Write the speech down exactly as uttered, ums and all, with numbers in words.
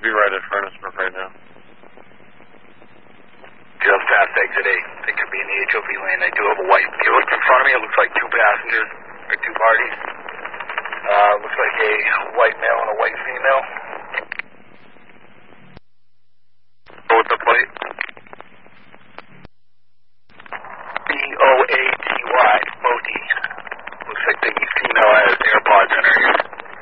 be right in front of us right now. Just past exit eight. They could be in the H O P lane. I do